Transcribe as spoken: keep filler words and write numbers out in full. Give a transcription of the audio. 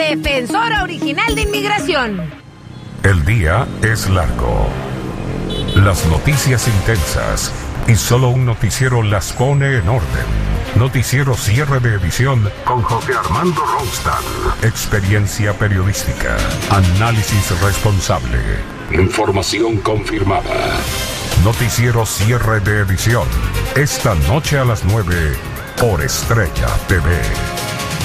defensora original de inmigración. El día es largo. Las noticias intensas. Y solo un noticiero las pone en orden. Noticiero cierre de edición con José Armando Ronstad. Experiencia periodística. Análisis responsable. Información confirmada. Noticiero cierre de edición. Esta noche a las nueve por Estrella T V.